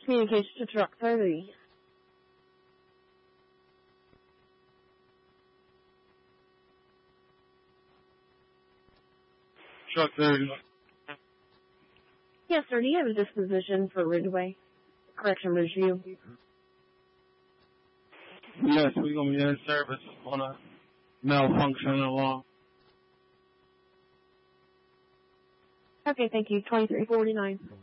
Communication to truck 30. Truck 30. Yes, sir. Do you have a disposition for Ridgeway? Correction, Ridgeview. Yes, we're going to be in service on a malfunctioning alarm. Okay, thank you. 2349.